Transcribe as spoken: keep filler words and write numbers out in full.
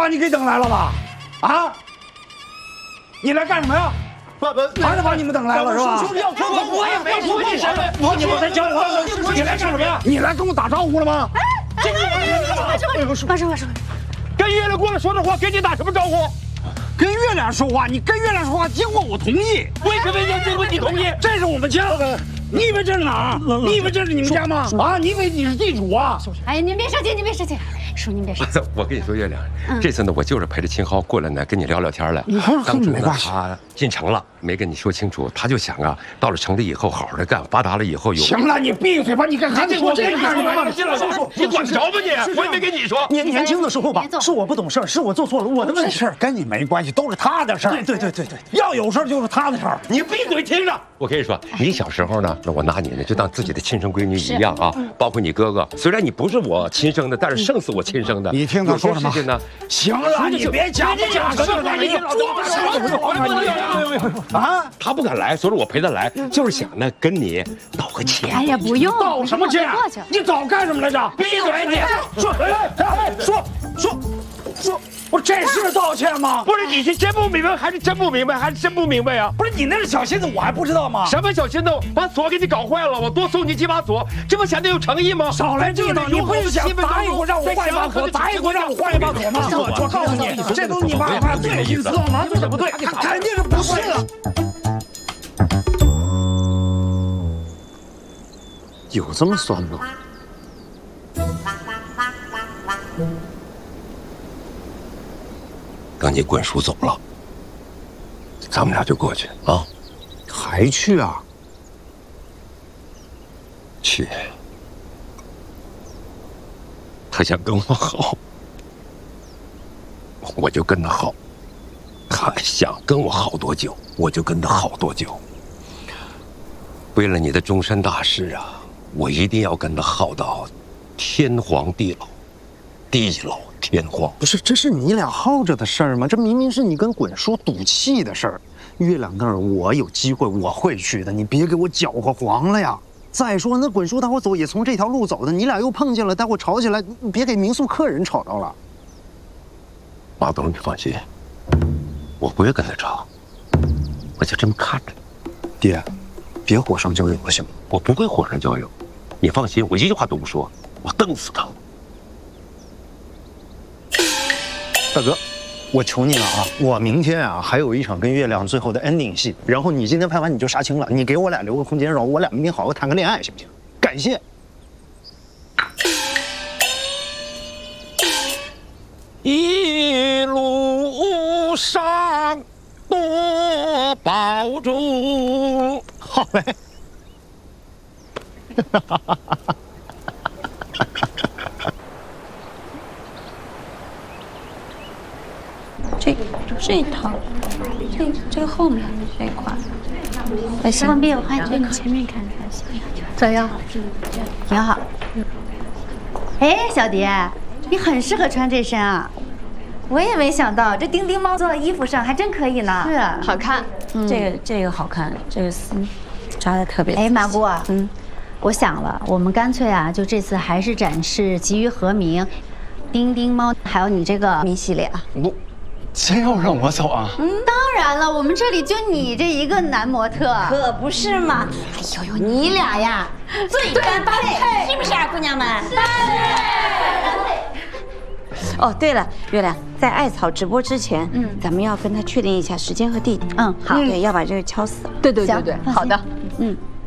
把你给等来了吧？啊？你来干什么呀？ 爸爸， 还是把你们等来了是吧？ 我也没说你什么， 我你们在叫我，你来干什么呀？你来跟我打招呼了吗？ 这个马叔，马叔，马叔， 跟月亮过来说这话，跟你打什么招呼？ 跟月亮说话，你跟月亮说话，经过我同意。 为什么要经过你同意？ 这是我们家。你以为这是哪儿？你以为这是你们家吗？啊，你以为你是地主啊？ 哎，您别生气，您别生气，叔您别生气。 我跟你说，月亮，这次呢，我就是陪着秦昊过来呢，跟你聊聊天来。当初呢，他进城了，没跟你说清楚，他就想啊，到了城里以后好好的干，发达了以后有。 行了，你闭嘴吧！你干啥？你说这个干什么？ 金老叔叔，你管得着吗你？我也没跟你说。 年年轻的时候吧，是我不懂事儿，是我做错了，我的问题。 事儿跟你没关系，都是他的事儿。 对对对对对， 要有事儿就是他的事儿。 你闭嘴听着。 我跟你说，你小时候呢，那我拿你呢就当自己的亲生闺女一样啊，包括你哥哥，虽然你不是我亲生的，但是胜似我亲生的。 你听他说什么？ 呢？ 行了，你别假不假事了，你啊！他不敢来，所以我陪他来，就是想呢跟你道个歉。 哎呀，不用， 道什么歉？你早干什么来着？ 闭嘴！你说，哎，说说说。不是这是道歉吗？ 不是你是真不明白还是真不明白还是真不明白呀？ 不是你那是小心思，我还不知道吗？ 什么小心思？把锁给你搞坏了，我多送你几把锁，这不显得有诚意吗？ 少来这套！你不是想答应我让我换一把锁，答应我让我换一把锁吗？我我告诉你，这都是你爸妈对的意思，哪对不对？他肯定是不是啊！ 有这么酸吗？ 等你滚叔走了，咱们俩就过去啊！ 还去啊？ 去。他想跟我好，我就跟他好；他想跟我好多久，我就跟他好多久。为了你的终身大事啊，我一定要跟他好到天荒地老，地老天荒。 不是，这是你俩耗着的事儿吗？这明明是你跟滚叔赌气的事儿。月亮那儿我有机会我会去的，你别给我搅和黄了呀。再说那滚叔待会走也从这条路走的，你俩又碰见了，待会吵起来，你别给民宿客人吵到了。 马总，你放心，我不会跟他吵，我就这么看着。 爹，别火上浇油了行吗？ 我不会火上浇油，你放心，我一句话都不说，我瞪死他。 大哥，我求你了啊！我明天啊还有一场跟月亮最后的 ending 戏，然后你今天拍完你就杀青了，你给我俩留个空间，让我俩明天好好谈个恋爱，行不行？感谢。 一路上多保重。 好嘞。 这这一套，这这个后面这一块，哎， 方便我换这个， 前面看才行。 怎样？挺好。哎，小蝶，你很适合穿这身啊！我也没想到，这叮叮猫做到衣服上还真可以呢。是啊， 好看，这个这个好看，这个丝扎的特别。 哎，马姑啊， 嗯， 我想了，我们干脆啊，就这次还是展示吉于和鸣、叮叮猫，还有你这个迷系列啊。 我。真要让我走啊？ 嗯，当然了，我们这里就你这一个男模特， 可不是嘛！ 哎呦呦，你俩呀，最般配，是不是啊，姑娘们？是。 哦，对了，月亮，在艾草直播之前，嗯，咱们要跟他确定一下时间和地点。 嗯，好， 对，要把这个敲死。 对对对对，好的， 嗯。